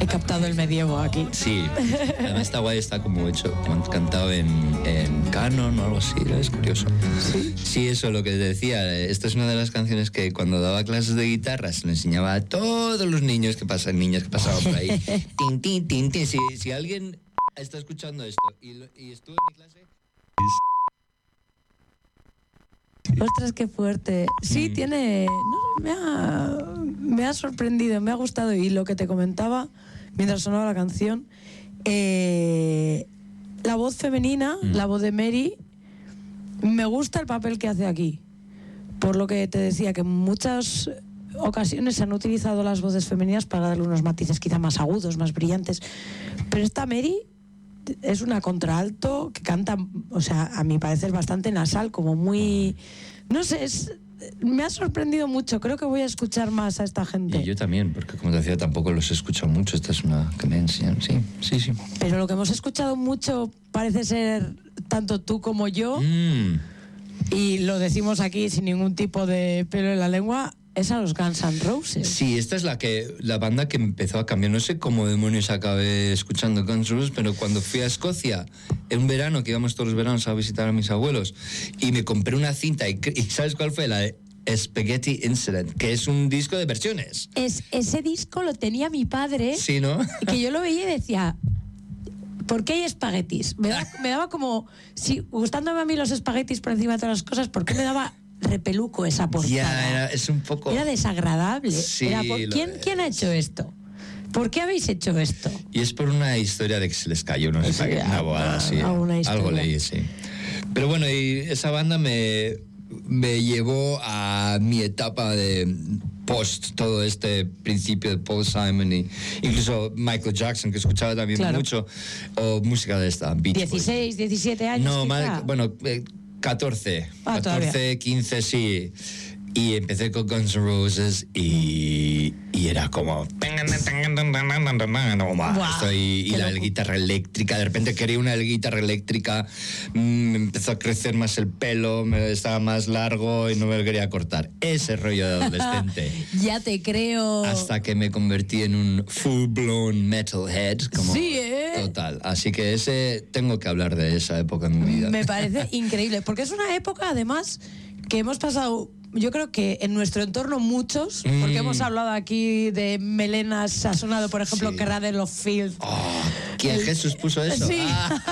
He captado el medievo aquí. Sí, además está guay, está como hecho, como cantado en canon o algo así, ¿no? Es curioso. Sí, eso, lo que te decía, esta es una de las canciones que cuando daba clases de guitarra se le enseñaba a todos los niños que pasaban por ahí. Tin, tin, tin, tin. Si alguien está escuchando esto y estuvo en mi clase... Ostras, qué fuerte. Sí, tiene... No, me ha sorprendido, me ha gustado. Y lo que te comentaba mientras sonaba la canción, la voz femenina, la voz de Mary, me gusta el papel que hace aquí. Por lo que te decía, que en muchas ocasiones se han utilizado las voces femeninas para darle unos matices quizá más agudos, más brillantes. Pero esta Mary es una contralto que canta, o sea, a mi parecer bastante nasal, como muy... No sé, me ha sorprendido mucho. Creo que voy a escuchar más a esta gente. Y yo también, porque como te decía, tampoco los he escuchado mucho. Esta es una que me enseñan, sí. Pero lo que hemos escuchado mucho parece ser tanto tú como yo, y lo decimos aquí sin ningún tipo de pelo en la lengua, es a los Guns N' Roses. Sí, esta es la banda que empezó a cambiar. No sé cómo demonios acabé escuchando Guns N' Roses, pero cuando fui a Escocia, en un verano, que íbamos todos los veranos a visitar a mis abuelos, y me compré una cinta, y ¿sabes cuál fue? La de Spaghetti Incident, que es un disco de versiones. Ese disco lo tenía mi padre. Sí, ¿no? Que yo lo veía y decía... ¿Por qué hay espaguetis? Me daba como... Si gustándome a mí los espaguetis por encima de todas las cosas, ¿por qué me daba repeluco esa portada? Es un poco... Era desagradable. Sí, ¿Quién ha hecho esto? ¿Por qué habéis hecho esto? Y es por una historia de que se les cayó unos espaguetis, una boada, sí. Algo leí, sí. Pero bueno, y esa banda me llevó a mi etapa de post todo este principio de Paul Simon y incluso Michael Jackson, que escuchaba también mucho, o música de esta, Beach 16, 17 años. No, más, bueno, 14, 15, sí. Y empecé con Guns N' Roses y era como... Y la guitarra eléctrica, de repente quería una guitarra eléctrica, me empezó a crecer más el pelo, me estaba más largo y no me lo quería cortar. Ese rollo de adolescente. Ya te creo. Hasta que me convertí en un full-blown metalhead. Como sí, total. Así que tengo que hablar de esa época en mi vida. Me parece increíble, porque es una época, además, que hemos pasado... Yo creo que en nuestro entorno muchos, porque hemos hablado aquí de melenas, ha sonado, por ejemplo, Cradle of Filth. ¿Quién Jesús puso eso? Sí.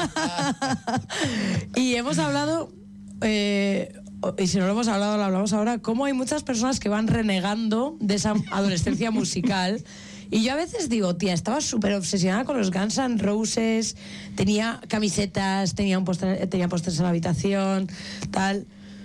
Y hemos hablado, y si no lo hemos hablado, lo hablamos ahora, cómo hay muchas personas que van renegando de esa adolescencia musical. Y yo a veces digo, tía, estaba súper obsesionada con los Guns N' Roses, tenía camisetas, tenía pósters en la habitación, tal.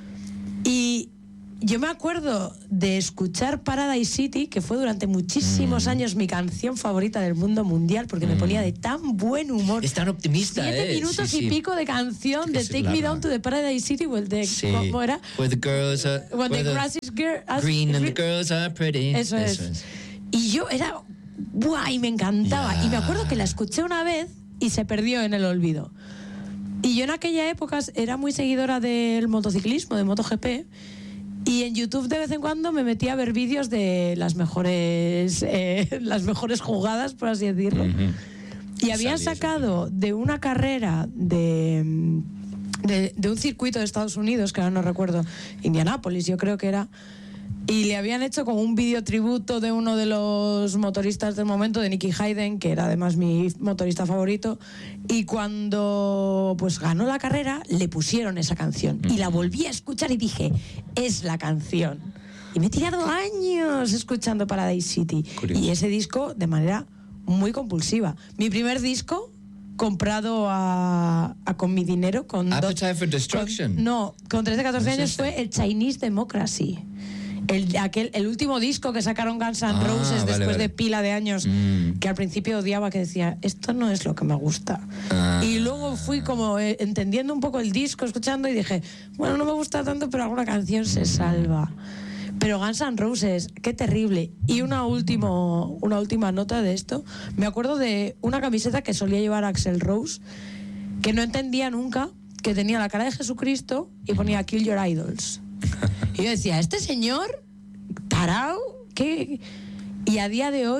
Y yo me acuerdo de escuchar Paradise City, que fue durante muchísimos años mi canción favorita del mundo mundial, porque me ponía de tan buen humor. Es tan optimista, 7 minutos y pico de canción de Take Me Down to the Paradise City, ¿cómo era? When the grass is green and the girls are pretty. Eso es. Y yo era... ¡Buah! Y me encantaba. Y me acuerdo que la escuché una vez y se perdió en el olvido. Y yo en aquella época era muy seguidora del motociclismo, de MotoGP. Y en YouTube de vez en cuando me metía a ver vídeos de las mejores jugadas, por así decirlo. Y habían sacado de una carrera de un circuito de Estados Unidos, que ahora no recuerdo, Indianápolis, yo creo que era, y le habían hecho como un vídeo tributo de uno de los motoristas del momento, de Nicky Hayden, que era además mi motorista favorito, y cuando pues ganó la carrera le pusieron esa canción y la volví a escuchar y dije, es la canción. Y me he tirado años escuchando Paradise City. Curioso. Y ese disco de manera muy compulsiva. Mi primer disco comprado con mi dinero, con Appetite for Destruction. Con 13, 14 años fue el Chinese Democracy. El último disco que sacaron Guns N' Roses después de pila de años, que al principio odiaba, que decía, esto no es lo que me gusta. Y luego fui como entendiendo un poco el disco, escuchando, y dije, bueno, no me gusta tanto, pero alguna canción se salva. Pero Guns N' Roses, qué terrible. Y una última nota de esto. Me acuerdo de una camiseta que solía llevar Axl Rose, que no entendía nunca, que tenía la cara de Jesucristo y ponía Kill Your Idols. Y yo decía, este señor tarao, ¿qué? Y a día de hoy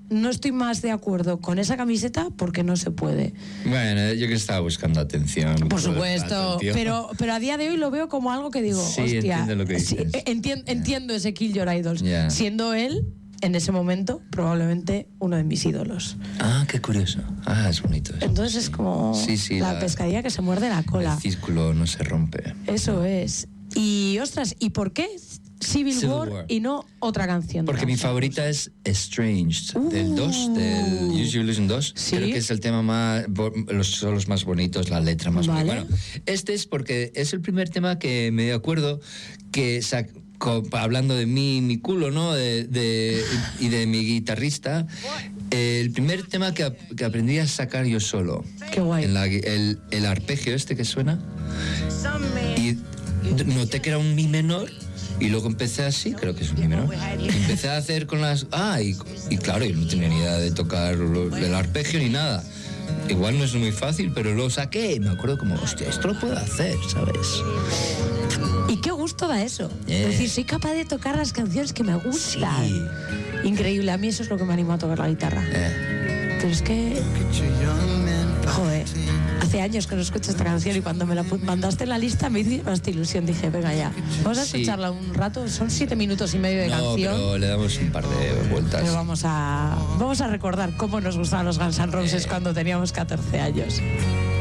no estoy más de acuerdo con esa camiseta porque no se puede. Bueno, yo que estaba buscando atención. Por supuesto, pero a día de hoy lo veo como algo que digo, sí, hostia, entiendo lo que dices. Entiendo ese Kill Your Idols, Yeah. siendo él, en ese momento, probablemente uno de mis ídolos. Ah, qué curioso. Ah, es bonito eso. Entonces es como Sí, la pescadilla que se muerde la cola. El círculo no se rompe. Eso es. Y, ostras, ¿y por qué Civil War y no otra canción? Porque mi favorita es Estranged, del 2, del Use Your Illusion 2. ¿Sí? Creo que es el tema más, los solos más bonitos, la letra más bonita. Bueno, este es porque es el primer tema que me acuerdo que hablando de mí, mi culo, ¿no? Y de mi guitarrista. El primer tema que aprendí a sacar yo solo. Qué guay. El arpegio este que suena. Y noté que era un mi menor. Y luego empecé así, creo que es un mi menor. Y empecé a hacer con las... y claro, yo no tenía ni idea de tocar el arpegio ni nada. Igual no es muy fácil, pero lo saqué y me acuerdo como, hostia, esto lo puedo hacer, ¿sabes? Y qué gusto da eso. Es decir, soy capaz de tocar las canciones que me gustan. Sí. Increíble, a mí eso es lo que me anima a tocar la guitarra. Pero es que... Joder, hace años que no escucho esta canción y cuando me la mandaste en la lista me hizo bastante ilusión. Dije, venga ya, vamos a escucharla un rato. Son 7 minutos y medio de canción. Pero le damos un par de vueltas. Pero vamos a recordar cómo nos gustaban los Guns N' Roses cuando teníamos 14 años.